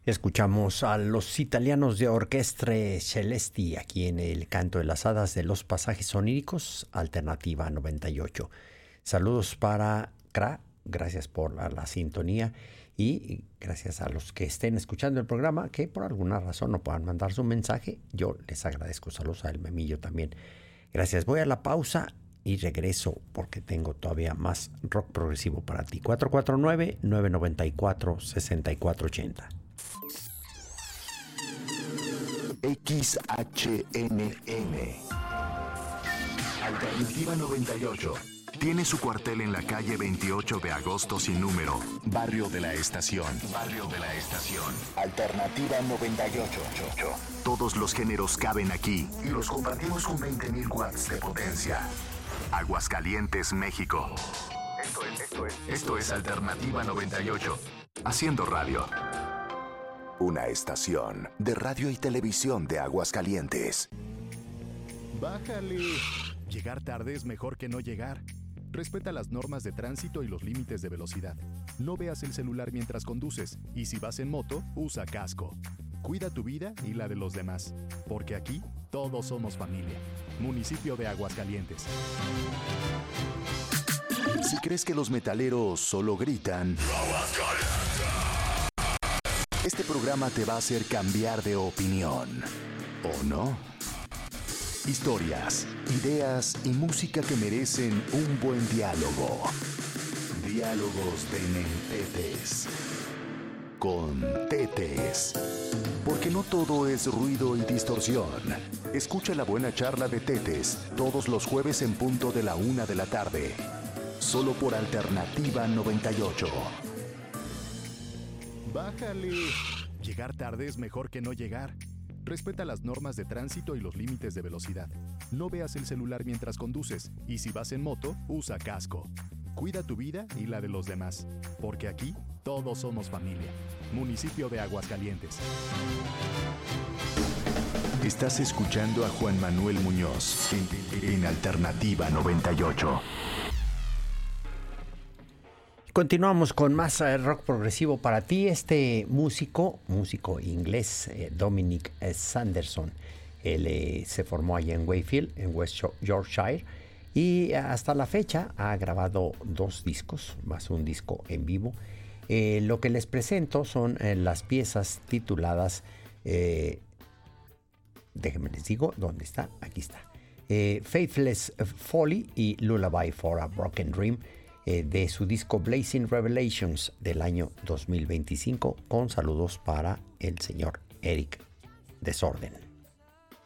Escuchamos a los italianos de Orchestre Celesti aquí en el Canto de las Hadas de los Pasajes Oníricos, Alternativa 98. Saludos para Kra, gracias por la sintonía y gracias a los que estén escuchando el programa que por alguna razón no puedan mandar su mensaje. Yo les agradezco. Saludos a El Memillo también. Gracias. Voy a la pausa y regreso porque tengo todavía más rock progresivo para ti. 449-994-6480. XHNN Alternativa 98 tiene su cuartel en la calle 28 de agosto sin número, Barrio de la Estación. Barrio de la Estación. Alternativa 98. Todos los géneros caben aquí y los compartimos con 20.000 watts de potencia. Aguascalientes, México. Esto es Alternativa 98. Haciendo radio. Una estación de radio y televisión de Aguascalientes. Bájale. Llegar tarde es mejor que no llegar. Respeta las normas de tránsito y los límites de velocidad. No veas el celular mientras conduces y si vas en moto, usa casco. Cuida tu vida y la de los demás, porque aquí todos somos familia. Municipio de Aguascalientes. Si crees que los metaleros solo gritan, este programa te va a hacer cambiar de opinión, ¿o no? Historias, ideas y música que merecen un buen diálogo. Diálogos de Nentetes. Con Tetes. Porque no todo es ruido y distorsión. Escucha la buena charla de Tetes todos los jueves en punto de la 1 de la tarde. Solo por Alternativa 98. Bájale. Llegar tarde es mejor que no llegar. Respeta las normas de tránsito y los límites de velocidad. No veas el celular mientras conduces y si vas en moto, usa casco. Cuida tu vida y la de los demás, porque aquí todos somos familia. Municipio de Aguascalientes. Estás escuchando a Juan Manuel Muñoz en Alternativa 98. Continuamos con más rock progresivo para ti. Este músico inglés, Dominic Sanderson, él se formó allá en Wakefield, en West Yorkshire, y hasta la fecha ha grabado 2 discos, más un disco en vivo. Lo que les presento son las piezas tituladas, déjenme les digo, ¿dónde está? Aquí está. Faithless Folly y Lullaby for a Broken Dream, de su disco Blazing Revelations del año 2025, con saludos para el señor Eric Desorden.